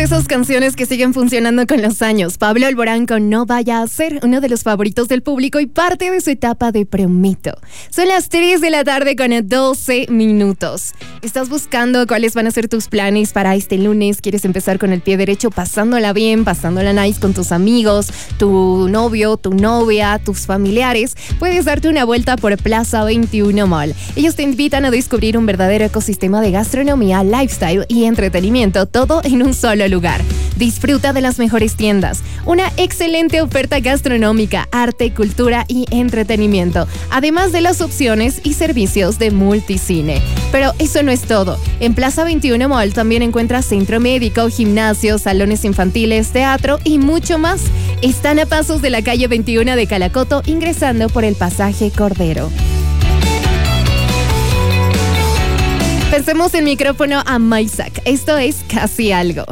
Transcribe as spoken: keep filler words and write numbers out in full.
de esas canciones que siguen funcionando con los años. Pablo Alborán con No Vaya a Ser, uno de los favoritos del público y parte de su etapa de promito. Son las tres de la tarde con doce minutos. ¿Estás buscando cuáles van a ser tus planes para este lunes? ¿Quieres empezar con el pie derecho, pasándola bien, pasándola nice con tus amigos, tu novio, tu novia, tus familiares? Puedes darte una vuelta por Plaza veintiuno Mall. Ellos te invitan a descubrir un verdadero ecosistema de gastronomía, lifestyle y entretenimiento, todo en un solo lugar. Disfruta de las mejores tiendas, una excelente oferta gastronómica, arte, cultura y entretenimiento, además de las opciones y servicios de multicine. Pero eso no es todo. En Plaza veintiuno Mall también encuentras centro médico, gimnasio, salones infantiles, teatro y mucho más. Están a pasos de la calle veintiuno de Calacoto, ingresando por el pasaje Cordero. Pensemos el micrófono a Maisak. Esto es Casi Algo.